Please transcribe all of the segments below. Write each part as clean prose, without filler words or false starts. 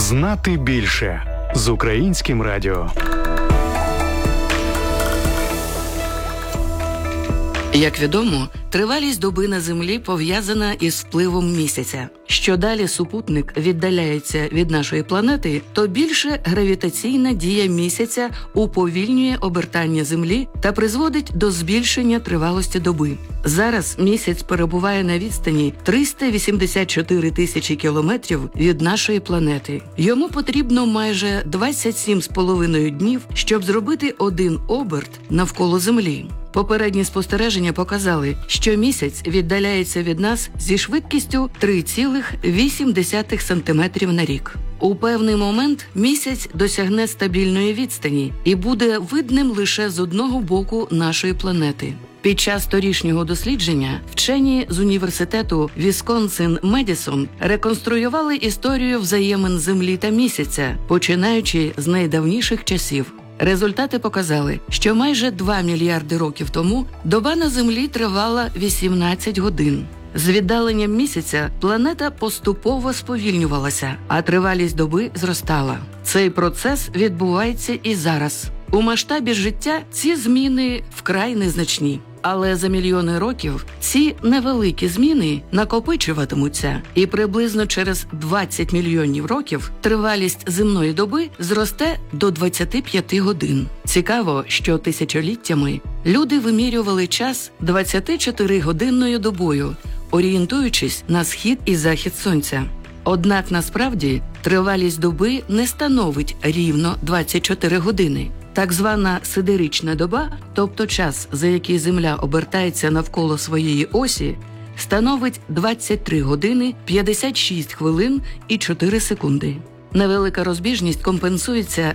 Знати більше з Українським радіо. Як відомо, тривалість доби на Землі пов'язана із впливом місяця. Що далі супутник віддаляється від нашої планети, то більше гравітаційна дія місяця уповільнює обертання Землі та призводить до збільшення тривалості доби. Зараз місяць перебуває на відстані 384 тисячі кілометрів від нашої планети. Йому потрібно майже 27,5 днів, щоб зробити один оберт навколо Землі. Попередні спостереження показали, що місяць віддаляється від нас зі швидкістю 3,8 см на рік. У певний момент місяць досягне стабільної відстані і буде видним лише з одного боку нашої планети. Під час торішнього дослідження вчені з університету Вісконсин-Медісон реконструювали історію взаємин Землі та місяця, починаючи з найдавніших часів. Результати показали, що майже 2 мільярди років тому доба на Землі тривала 18 годин. З віддаленням місяця планета поступово сповільнювалася, а тривалість доби зростала. Цей процес відбувається і зараз. У масштабі життя ці зміни вкрай незначні. Але за мільйони років ці невеликі зміни накопичуватимуться, і приблизно через 20 мільйонів років тривалість земної доби зросте до 25 годин. Цікаво, що тисячоліттями люди вимірювали час 24-годинною добою, орієнтуючись на схід і захід сонця. Однак насправді тривалість доби не становить рівно 24 години. Так звана сидерична доба, тобто час, за який Земля обертається навколо своєї осі, становить 23 години, 56 хвилин і 4 секунди. Невелика розбіжність компенсується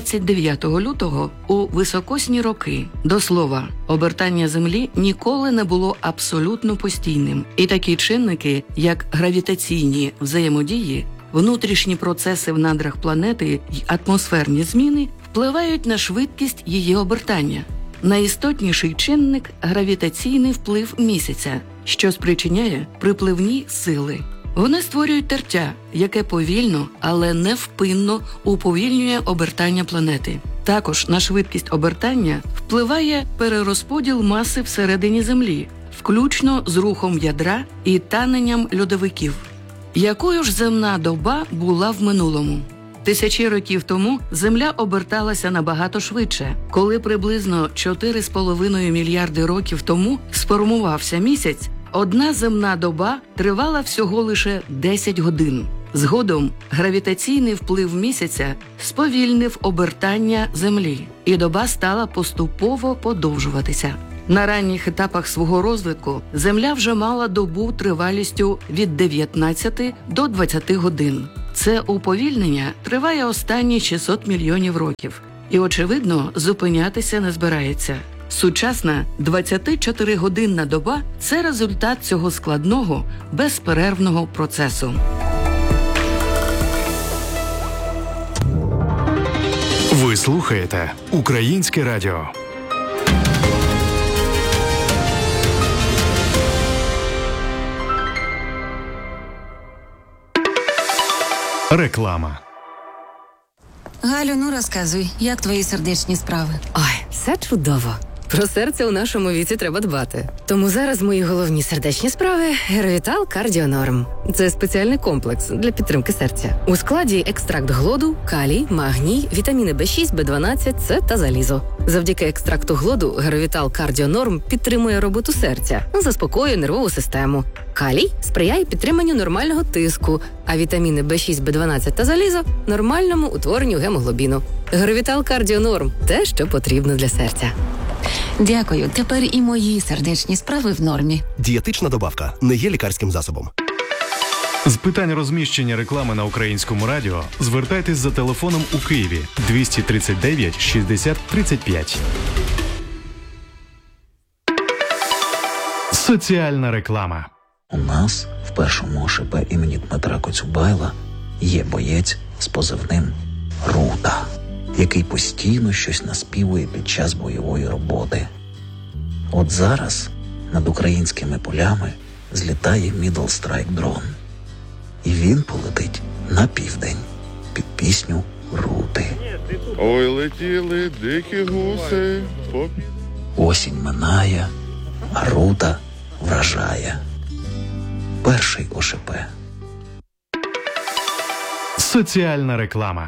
29 лютого у високосні роки. До слова, обертання Землі ніколи не було абсолютно постійним. І такі чинники, як гравітаційні взаємодії, внутрішні процеси в надрах планети й атмосферні зміни впливають на швидкість її обертання. Найістотніший чинник – гравітаційний вплив місяця, що спричиняє припливні сили. Вони створюють тертя, яке повільно, але невпинно уповільнює обертання планети. Також на швидкість обертання впливає перерозподіл маси всередині Землі, включно з рухом ядра і таненням льодовиків. Якою ж земна доба була в минулому? Тисячі років тому Земля оберталася набагато швидше. Коли приблизно 4,5 мільярди років тому сформувався місяць, одна земна доба тривала всього лише 10 годин. Згодом гравітаційний вплив місяця сповільнив обертання Землі, і доба стала поступово подовжуватися. На ранніх етапах свого розвитку Земля вже мала добу тривалістю від 19 до 20 годин. Це уповільнення триває останні 600 мільйонів років і, очевидно, зупинятися не збирається. Сучасна 24-годинна доба – це результат цього складного, безперервного процесу. Ви слухаєте Українське радіо. Реклама. Галю, ну розказуй, як твої сердечні справи? Ой, все чудово. Про серце у нашому віці треба дбати. Тому зараз мої головні сердечні справи – Геровітал Кардіонорм. Це спеціальний комплекс для підтримки серця. У складі екстракт глоду, калій, магній, вітаміни В6, В12, С та залізо. Завдяки екстракту глоду Геровітал Кардіонорм підтримує роботу серця, заспокоює нервову систему. Калій сприяє підтриманню нормального тиску, а вітаміни В6, В12 та залізо – нормальному утворенню гемоглобіну. Геровітал Кардіонорм – те, що потрібно для серця. Дякую, тепер і мої сердечні справи в нормі. Дієтична добавка не є лікарським засобом. З питань розміщення реклами на Українському радіо звертайтесь за телефоном у Києві 239 60 35. Соціальна реклама. У нас в першому ОШП імені Дмитра Коцюбайла є боєць з позивним «Рута», який постійно щось наспівує під час бойової роботи. От зараз над українськими полями злітає Middle Strike дрон. І він полетить на південь, під пісню Рути. Ой, летіли дикі гуси. Осінь минає, а Рута вражає. Перший ОШП. Соціальна реклама.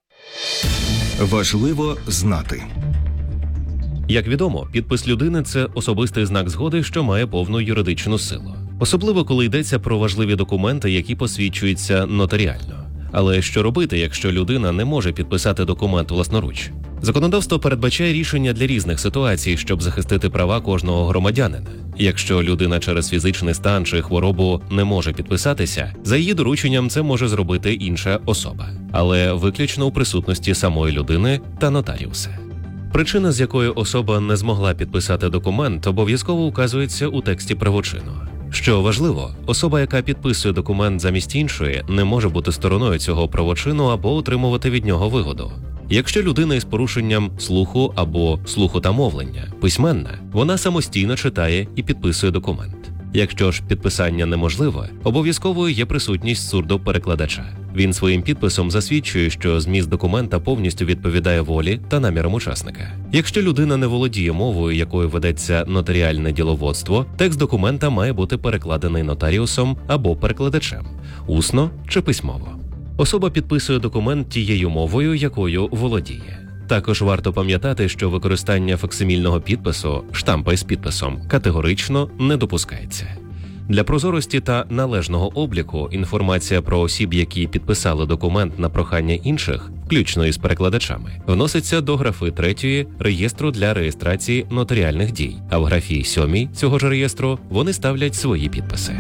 Важливо знати. Як відомо, підпис людини – це особистий знак згоди, що має повну юридичну силу. Особливо, коли йдеться про важливі документи, які посвідчуються нотаріально. Але що робити, якщо людина не може підписати документ власноруч? Законодавство передбачає рішення для різних ситуацій, щоб захистити права кожного громадянина. Якщо людина через фізичний стан чи хворобу не може підписатися, за її дорученням це може зробити інша особа. Але виключно у присутності самої людини та нотаріуса. Причина, з якої особа не змогла підписати документ, обов'язково указується у тексті правочину. Що важливо, особа, яка підписує документ замість іншої, не може бути стороною цього правочину або отримувати від нього вигоду. Якщо людина із порушенням слуху або слуху та мовлення письменна, вона самостійно читає і підписує документ. Якщо ж підписання неможливе, обов'язковою є присутність сурдоперекладача. Він своїм підписом засвідчує, що зміст документа повністю відповідає волі та намірам учасника. Якщо людина не володіє мовою, якою ведеться нотаріальне діловодство, текст документа має бути перекладений нотаріусом або перекладачем, усно чи письмово. Особа підписує документ тією мовою, якою володіє. Також варто пам'ятати, що використання факсимільного підпису, штампа із підписом, категорично не допускається. Для прозорості та належного обліку інформація про осіб, які підписали документ на прохання інших, включно із перекладачами, вноситься до графи 3 реєстру для реєстрації нотаріальних дій, а в графі 7 цього ж реєстру вони ставлять свої підписи.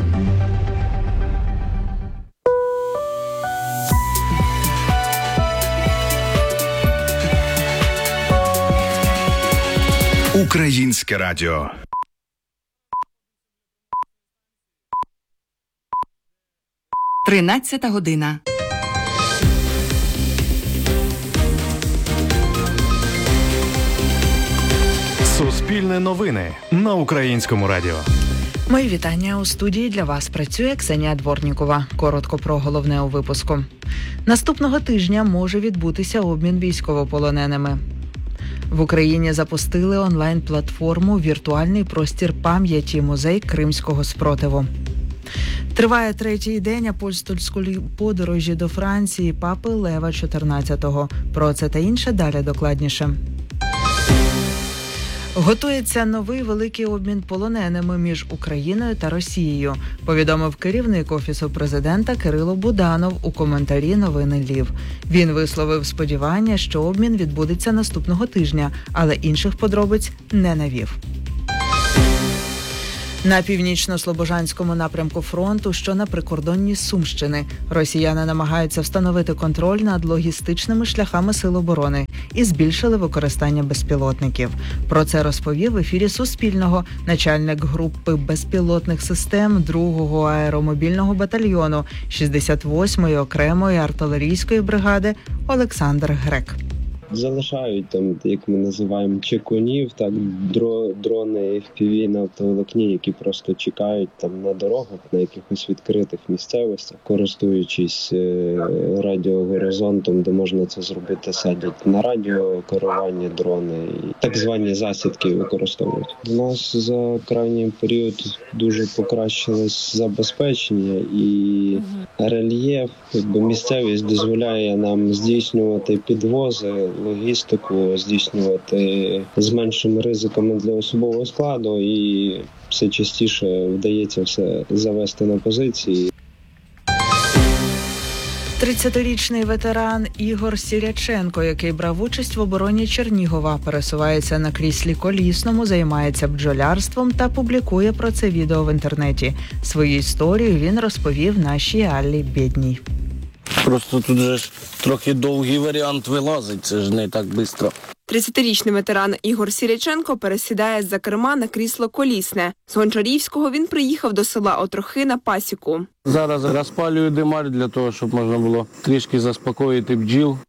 Українське радіо. Тринадцята година. Суспільне новини на Українському радіо. Мої вітання. У студії для вас працює Ксенія Дворнікова. Коротко про головне у випуску. Наступного тижня може відбутися обмін військовополоненими. В Україні запустили онлайн-платформу «Віртуальний простір пам'яті. Музей Кримського спротиву». Триває 3-й день апостольської подорожі до Франції папи Лева XIV. Про це та інше далі докладніше. Готується новий великий обмін полоненими між Україною та Росією, повідомив керівник Офісу президента Кирило Буданов у коментарі «Новини Львів». Він висловив сподівання, що обмін відбудеться наступного тижня, але інших подробиць не навів. На північно-слобожанському напрямку фронту, що на прикордонні Сумщини, росіяни намагаються встановити контроль над логістичними шляхами Сил оборони і збільшили використання безпілотників. Про це розповів в ефірі Суспільного начальник групи безпілотних систем 2-го аеромобільного батальйону 68-ї окремої артилерійської бригади Олександр Грек. Залишають там, як ми називаємо, чекунів, так, дрони FPV на автоволокні, які просто чекають там на дорогах, на якихось відкритих місцевостях, користуючись радіогоризонтом, де можна це зробити, садять на радіокерування дрони і так звані засідки використовують. У нас за крайній період дуже покращилось забезпечення і рельєф, якби місцевість дозволяє нам здійснювати підвози, логістику здійснювати з меншими ризиками для особового складу, і все частіше вдається все завести на позиції. 30-річний ветеран Ігор Сіряченко, який брав участь в обороні Чернігова, пересувається на кріслі колісному, займається бджолярством та публікує про це відео в інтернеті. Свою історію він розповів нашій Аллі Бєдній. Просто тут же ж трохи довгий варіант вилазить, це ж не так швидко. 30-річний ветеран Ігор Сіряченко пересідає з-за керма на крісло колісне. З Гончарівського він приїхав до села Отрохи на пасіку. Зараз розпалюю димар для того, щоб можна було трішки заспокоїти бджіл.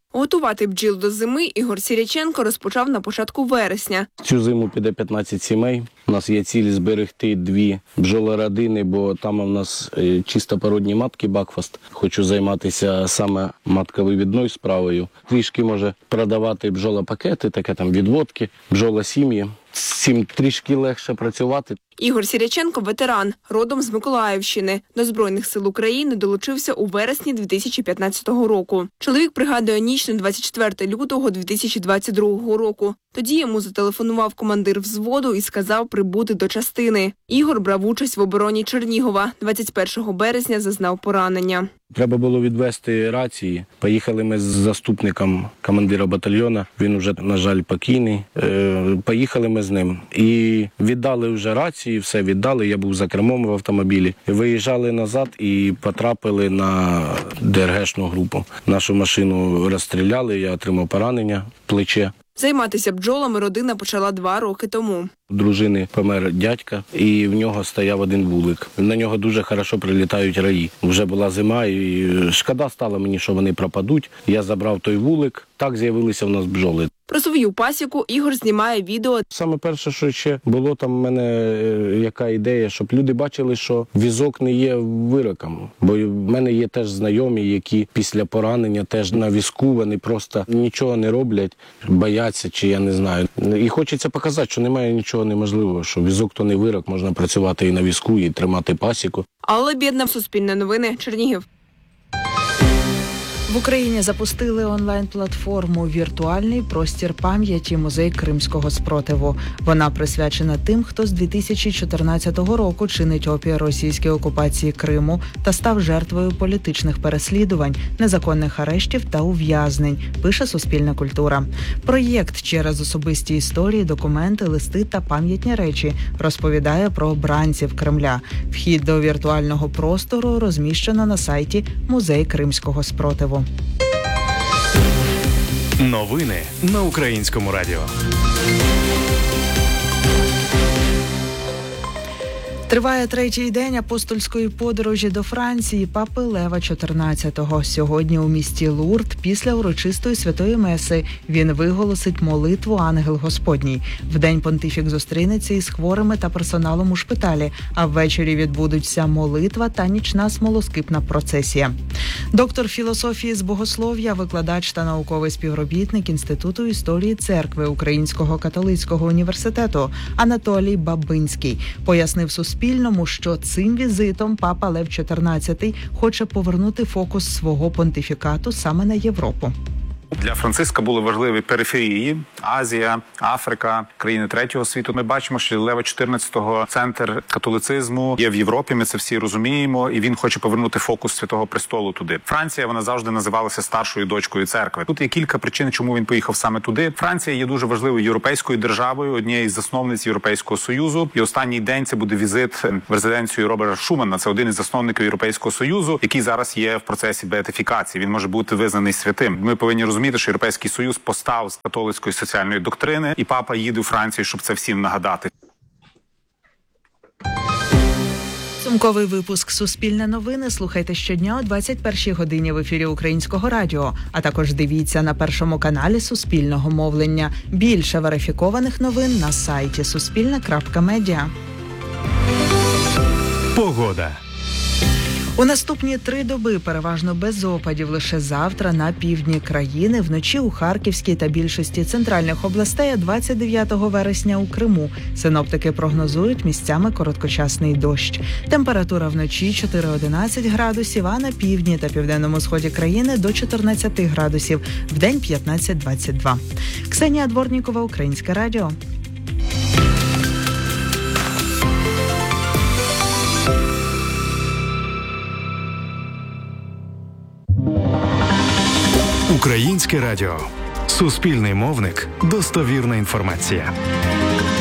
Готувати бджіл до зими Ігор Сіряченко розпочав на початку вересня. Цю зиму піде 15 сімей. У нас є ціль зберегти 2 бджолородини, бо там у нас чистопородні матки Бакфаст. Хочу займатися саме матковивідною справою. Трішки може продавати бджолопакети, таке там відводки, бджолосім'ї. З цим трішки легше працювати. Ігор Сіряченко – ветеран, родом з Миколаївщини. До Збройних сил України долучився у вересні 2015 року. Чоловік пригадує ніч на 24 лютого 2022 року. Тоді йому зателефонував командир взводу і сказав прибути до частини. Ігор брав участь в обороні Чернігова. 21 березня зазнав поранення. Треба було відвести рації. Поїхали ми з заступником командира батальйону. Він вже, на жаль, покійний. Поїхали ми з ним. І віддали вже рації, все віддали. Я був за кермом в автомобілі. Виїжджали назад і потрапили на ДРГшну групу. Нашу машину розстріляли, я отримав поранення в плече. Займатися бджолами родина почала 2 роки тому. У дружини помер дядька, і в нього стояв один вулик. На нього дуже хорошо прилітають раї. Вже була зима, і шкода стало мені, що вони пропадуть. Я забрав той вулик, так з'явилися в нас бджоли. Про свою пасіку Ігор знімає відео. Саме перше, що ще було там в мене яка ідея, щоб люди бачили, що візок не є вироком. Бо в мене є теж знайомі, які після поранення теж на візку, вони просто нічого не роблять, бояться чи я не знаю. І хочеться показати, що немає нічого неможливого, що візок то не вирок, можна працювати і на візку, і тримати пасіку. Алла Бєдна, Суспільне новини, Чернігів. В Україні запустили онлайн-платформу «Віртуальний простір пам'яті. Музей Кримського спротиву». Вона присвячена тим, хто з 2014 року чинить опір російській окупації Криму та став жертвою політичних переслідувань, незаконних арештів та ув'язнень, пише Суспільна культура. Проєкт через особисті історії, документи, листи та пам'ятні речі розповідає про обранців Кремля. Вхід до віртуального простору розміщено на сайті «Музей Кримського спротиву». Новини на Українському радіо. Триває 3-й день апостольської подорожі до Франції папи Лева XIV. Сьогодні у місті Лурд після урочистої святої меси він виголосить молитву «Ангел Господній». Вдень понтифік зустрінеться із хворими та персоналом у шпиталі, а ввечері відбудуться молитва та нічна смолоскипна процесія. Доктор філософії з богослов'я, викладач та науковий співробітник Інституту історії церкви Українського католицького університету Анатолій Бабинський пояснив Суспільному, що цим візитом папа Лев XIV хоче повернути фокус свого понтифікату саме на Європу. Для Франциска були важливі периферії – Азія, Африка, країни третього світу. Ми бачимо, що Лева XIV – центр католицизму є в Європі, ми це всі розуміємо, і він хоче повернути фокус Святого Престолу туди. Франція, вона завжди називалася старшою дочкою церкви. Тут є кілька причин, чому він поїхав саме туди. Франція є дуже важливою європейською державою, однією з засновниць Європейського Союзу. І останній день це буде візит в резиденцію Робера Шумана. Це один із засновників Європейського Союзу, який зараз є в процесі беатифікації. Він може бути визнаний святим. Ми повинні розуміти, що Європейський Союз постав з католицької соціальної доктрини, і папа їде у Францію, щоб це всім нагадати. Підсумковий випуск «Суспільне новини» слухайте щодня о 21-й годині в ефірі Українського радіо, а також дивіться на Першому каналі Суспільного мовлення. Більше верифікованих новин на сайті suspilne.media. Погода. У наступні 3 доби переважно без опадів. Лише завтра на півдні країни, вночі у Харківській та більшості центральних областей, а 29 вересня у Криму. Синоптики прогнозують місцями короткочасний дощ. Температура вночі 4-11 градусів, а на півдні та південному сході країни до 14 градусів, вдень 15-22. Ксенія Дворнікова, Українське радіо. Українське радіо. Суспільний мовник. Достовірна інформація.